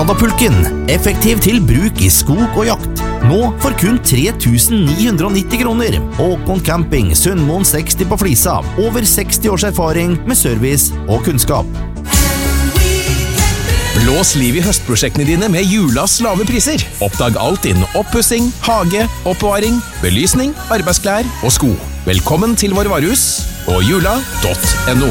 Canadapulken, effektiv til bruk i skog og jakt. Nå for kun 3.990 kroner. Håkon Camping, Sundmoen 60 på Flisa. Over 60 års erfaring med service og kunnskap. Blås liv i høstprosjektene dine med Julas lave priser. Oppdag alt innen oppussing, hage, oppbevaring, belysning, arbeidsklær og sko. Velkommen til vår varehus og jula.no.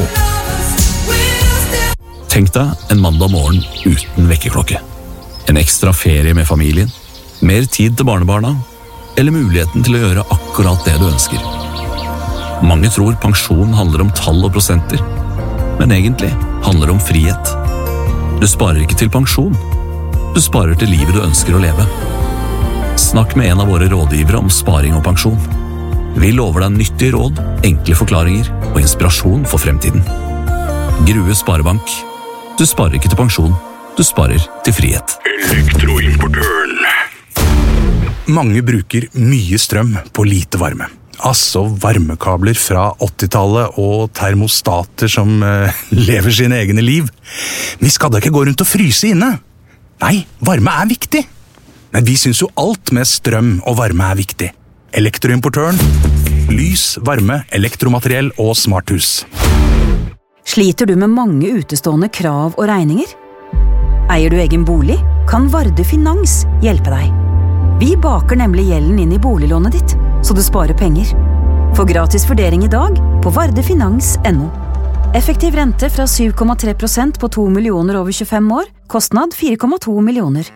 Tenk deg en mandag morgen uten vekkerklokke. En ekstra ferie med familien, mer tid til barnebarna, eller muligheten til å gjøre akkurat det du ønsker. Mange tror pensjon handler om tall og prosenter, men egentlig handler det om frihet. Du sparer ikke til pensjon. Du sparer til livet du ønsker å leve. Snakk med en av våre rådgivere om sparing og pensjon. Vi lover deg nyttige råd, enkle forklaringer og inspirasjon for fremtiden. Grue Sparebank. Du sparer ikke til pensjon. Du sparer til frihet. Elektroimportøren. Mange bruker mye strøm på lite varme. Altså varmekabler fra 80-tallet og termostater som lever sine egne liv. Vi skal da ikke gå rundt og fryse inne. Nei, varme er viktig. Men vi synes jo alt med strøm og varme er viktig. Elektroimportøren. Lys, varme, elektromateriell og smarthus. Sliter du med mange utestående krav og regninger? Eier du egen bolig? Kan Varde Finans hjelpe deg? Vi baker nemlig gjelden inn i boliglånet ditt, så du sparer penger. Få gratis vurdering i dag på vardefinans.no. Effektiv rente fra 7,3% på 2 millioner over 25 år. Kostnad 4,2 millioner.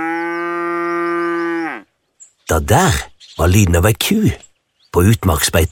Det der var lyden av ei ku på utmarksbeite.